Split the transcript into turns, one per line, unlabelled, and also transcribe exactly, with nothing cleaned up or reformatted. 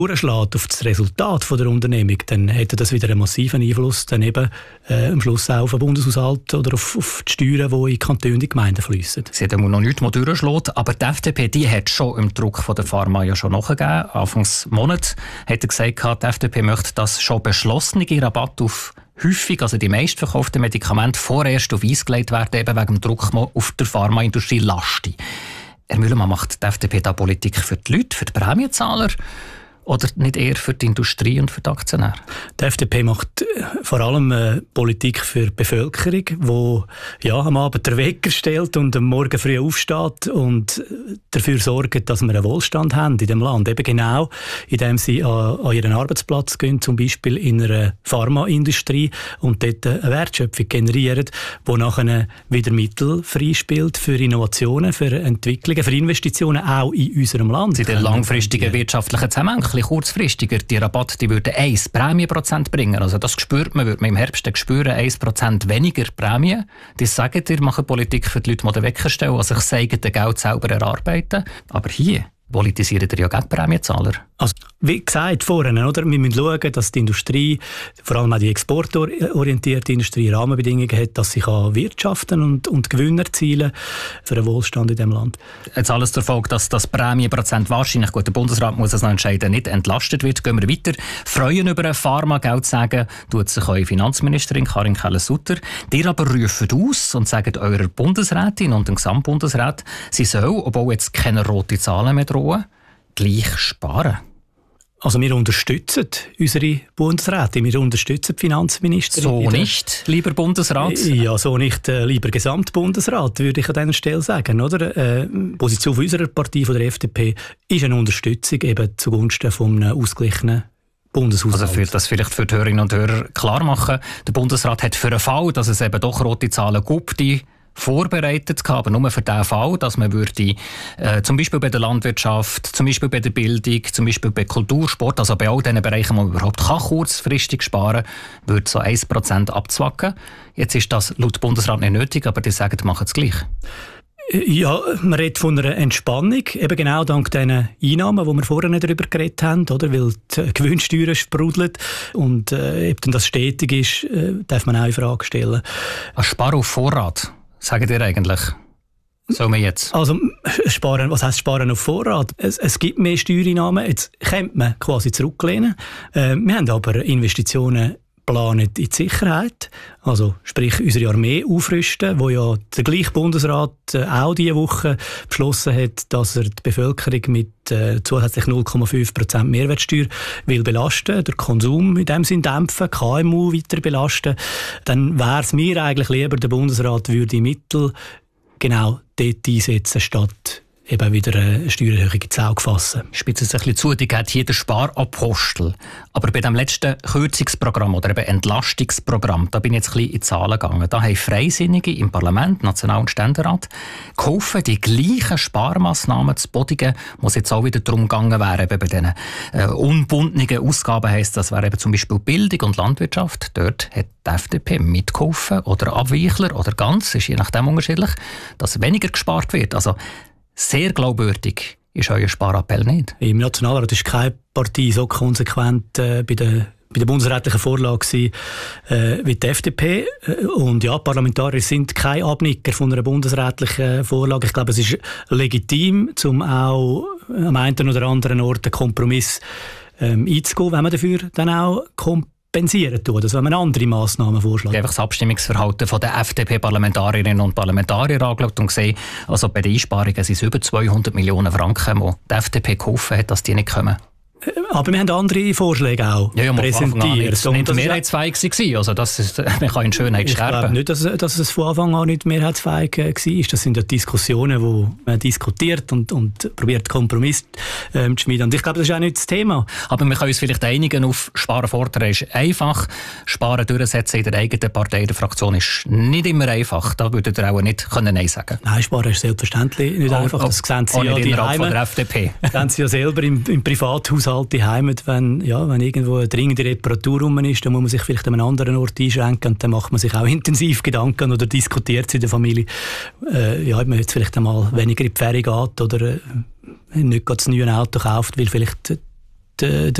durchschlägt auf das Resultat von der Unternehmung, dann hätte das wieder einen massiven Einfluss dann eben, äh, am Schluss auch auf den Bundeshaushalt oder auf, auf die Steuern, die in die Kantone und die Gemeinden fließen.
Sie hat noch nichts mehr durchgeschlagen, aber die F D P die hat schon im Druck von der Pharma ja schon nachgegeben. Anfangs Monat hat er gesagt, die F D P möchte das schon beschlossene Rabatt auf häufig, also die meistverkauften Medikamente, vorerst auf Eis gelegt werden, eben wegen dem Druck auf der Pharmaindustrie lasten. Herr Mühlemann, macht die F D P da Politik für die Leute, für die Prämienzahler oder nicht eher für die Industrie und für die Aktionäre?
Die F D P macht vor allem äh, Politik für die Bevölkerung, die ja, am Abend den Wecker stellt und am Morgen früh aufsteht und dafür sorgt, dass wir einen Wohlstand haben in dem Land. Eben genau, indem sie an, an ihren Arbeitsplatz gehen, zum Beispiel in einer Pharmaindustrie und dort eine Wertschöpfung generieren, die nachher wieder Mittel freispielt für Innovationen, für Entwicklungen, für Investitionen auch in unserem Land.
In den langfristigen wirtschaftlichen Zusammenhang, ein bisschen kurzfristiger, die Rabatte die würde eins Prämienprozent bringen. Also das spürt man, würde man im Herbst spüren, eins Prozent weniger Prämie. Das sagen ihr, machen Politik für die Leute, die den Wecker stellen, also sich sagen, das Geld selber erarbeiten. Aber hier politisieren ihr ja gegen Prämienzahler.
Also, wie gesagt vorhin, oder? Wir müssen schauen, dass die Industrie, vor allem auch die exportorientierte Industrie, Rahmenbedingungen hat, dass sie kann wirtschaften und, und Gewinne erzielen für den Wohlstand in diesem Land.
Jetzt alles der Folge, dass das Prämienprozent wahrscheinlich, gut, der Bundesrat muss das noch entscheiden, nicht entlastet wird. Gehen wir weiter. Freuen über ein Pharmageld sagen, tut sich eure Finanzministerin Karin Keller-Sutter. Ihr aber rufen aus und sagen eurer Bundesrätin und dem Gesamtbundesrat, sie soll, obwohl jetzt keine roten Zahlen mehr drohen, gleich sparen.
Also wir unterstützen unsere Bundesräte, wir unterstützen die Finanzministerin.
So nicht, lieber Bundesrat?
Ja, so nicht, äh, lieber Gesamtbundesrat, würde ich an dieser Stelle sagen. Oder? Äh, die Position unserer Partei, von der F D P, ist eine Unterstützung eben zugunsten von einem ausgeglichenen Bundeshaushalt.
Also für das vielleicht für die Hörerinnen und Hörer klar machen, der Bundesrat hat für den Fall, dass es eben doch rote Zahlen gibt, die vorbereitet gehabt, aber nur für den Fall, dass man würde, äh, zum Beispiel bei der Landwirtschaft, zum Beispiel bei der Bildung, zum Beispiel bei Kultur, Sport, also bei all diesen Bereichen, wo man überhaupt kann, kurzfristig sparen kann, würde so ein Prozent abzwacken. Jetzt ist das laut Bundesrat nicht nötig, aber die sagen, machen es gleich.
Ja, man redet von einer Entspannung, eben genau dank diesen Einnahmen, die wir vorher nicht darüber geredet haben, oder? Weil die Gewinnsteuer sprudelt und äh, ob das stetig ist, äh, darf man auch in Frage stellen.
Ein Sparen auf Vorrat, sagen ihr eigentlich? Soll man jetzt?
Also, sparen, was heisst Sparen auf Vorrat? Es, es gibt mehr Steuereinnahmen, jetzt könnte man quasi zurücklehnen. Äh, wir haben aber Investitionen planen in die Sicherheit, also sprich unsere Armee aufrüsten, wo ja der gleiche Bundesrat äh, auch diese Woche beschlossen hat, dass er die Bevölkerung mit äh, zusätzlich null Komma fünf Prozent Mehrwertsteuer will belasten, den Konsum in dem Sinn dämpfen, K M U weiter belasten. Dann wäre es mir eigentlich lieber, der Bundesrat würde die Mittel genau dort einsetzen, statt eben wieder eine Steuererhöhung ins Auge fassen.
Spitzt es ein bisschen zu, die geht hier der Sparapostel. Aber bei dem letzten Kürzungsprogramm oder eben Entlastungsprogramm, da bin ich jetzt ein bisschen in die Zahlen gegangen. Da haben Freisinnige im Parlament, National- und Ständerat, geholfen, die gleichen Sparmassnahmen zu bodigen, wo es jetzt auch wieder darum gegangen wäre, eben bei diesen äh, unbundenen Ausgaben heisst, das wäre eben zum Beispiel Bildung und Landwirtschaft. Dort hat die F D P mitgeholfen oder Abweichler oder ganz, ist je nachdem unterschiedlich, dass weniger gespart wird. Also sehr glaubwürdig ist euer Sparappell nicht.
Im Nationalrat ist keine Partei so konsequent äh, bei der bei der bundesrätlichen Vorlage gewesen, äh, wie die F D P. Und ja, Parlamentarier sind keine Abnicker von einer bundesrätlichen Vorlage. Ich glaube, es ist legitim, um auch am einen oder anderen Ort einen Kompromiss ähm, einzugehen, wenn man dafür dann auch kompensieren tut, also wenn man andere Massnahmen vorschlägt.
Ich habe einfach das Abstimmungsverhalten der F D P-Parlamentarierinnen und Parlamentarier angeschaut und gesehen, also bei den Einsparungen sind es über zweihundert Millionen Franken, die die F D P geholfen hat, dass die nicht kommen.
Aber wir haben andere Vorschläge auch
ja, ja,
präsentiert.
Es war nicht mehrheitsfähig. Also das ist, man kann in Schönheit
ich
sterben.
Ich glaube nicht, dass, dass es von Anfang an nicht mehrheitsfähig war. Das sind ja Diskussionen, wo man diskutiert und, und probiert, Kompromiss ähm, zu schmieden. Und ich glaube, das ist auch nicht das Thema.
Aber wir können uns vielleicht einigen auf Sparen fordern ist einfach. Sparen durchsetzen in der eigenen Partei, der Fraktion ist nicht immer einfach. Da würdet ihr auch nicht können Nein sagen.
Nein, Sparen ist selbstverständlich nicht
auch,
einfach. Das sehen Sie ja die
von der F D P.
Das sehen Sie ja selber im, im Privathaushalt die Heimat, wenn, ja, wenn irgendwo eine dringende Reparatur rum ist, dann muss man sich vielleicht an einem anderen Ort einschränken und dann macht man sich auch intensiv Gedanken oder diskutiert es in der Familie, äh, ja, ob man jetzt vielleicht einmal weniger in die Ferien geht oder äh, nicht das neue Auto kauft, weil vielleicht die der